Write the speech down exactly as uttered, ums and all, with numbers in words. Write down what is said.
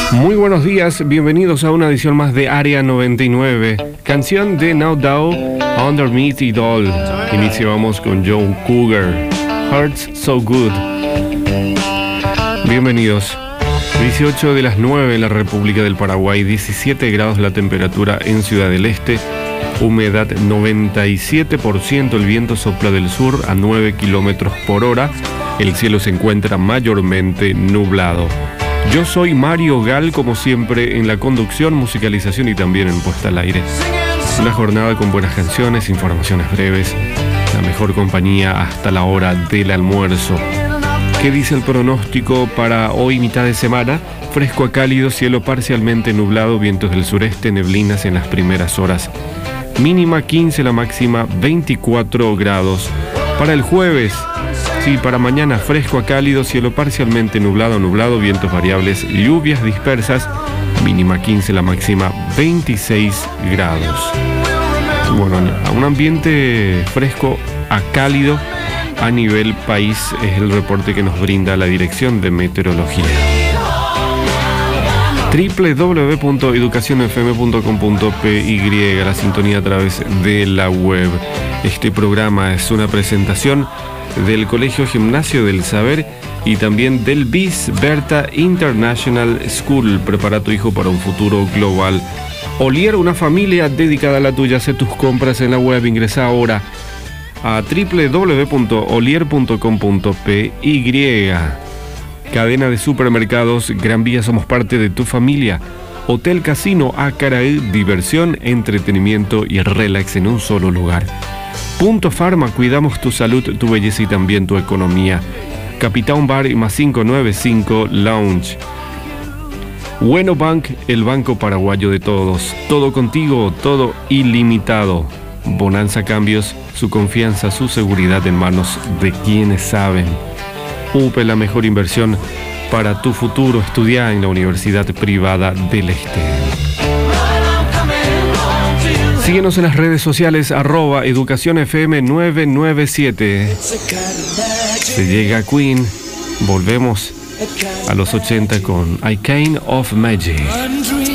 Muy buenos días, bienvenidos a una edición más de Área noventa y nueve. Canción de No Doubt, Underneath It All. Iniciamos con Joe Cougar, Hurts So Good. Bienvenidos. dieciocho de las nueve en la República del Paraguay, diecisiete grados la temperatura en Ciudad del Este, humedad noventa y siete por ciento, el viento sopla del sur a nueve kilómetros por hora, el cielo se encuentra mayormente nublado. Yo soy Mario Gal, como siempre, en la conducción, musicalización y también en puesta al aire. Una jornada con buenas canciones, informaciones breves, la mejor compañía hasta la hora del almuerzo. ¿Qué dice el pronóstico para hoy, mitad de semana? Fresco a cálido, cielo parcialmente nublado, vientos del sureste, neblinas en las primeras horas. Mínima quince, la máxima veinticuatro grados. Para el jueves, sí, para mañana, fresco a cálido, cielo parcialmente nublado, nublado, vientos variables, lluvias dispersas, mínima quince, la máxima veintiséis grados. Bueno, un ambiente fresco a cálido a nivel país es el reporte que nos brinda la Dirección de Meteorología. doble u doble u doble u punto educación f m punto com punto p y, la sintonía a través de la web. Este programa es una presentación del Colegio Gimnasio del Saber y también del B I S Berta International School. Prepara a tu hijo para un futuro global. Olier, una familia dedicada a la tuya. Haz tus compras en la web. Ingresa ahora a doble u doble u doble u punto olier punto com punto p y. Cadena de supermercados Gran Vía, somos parte de tu familia. Hotel Casino Acaraí, diversión, entretenimiento y relax en un solo lugar. Punto Pharma, cuidamos tu salud, tu belleza y también tu economía. Capitán Bar y más cinco nueve cinco Lounge. Bueno Bank, el banco paraguayo de todos. Todo contigo, todo ilimitado. Bonanza Cambios, su confianza, su seguridad en manos de quienes saben. U P E, la mejor inversión para tu futuro. Estudia en la Universidad Privada del Este. Síguenos en las redes sociales, arroba Educación F M nueve nueve siete. Se llega Queen. Volvemos a los ochenta con I Kind of Magic.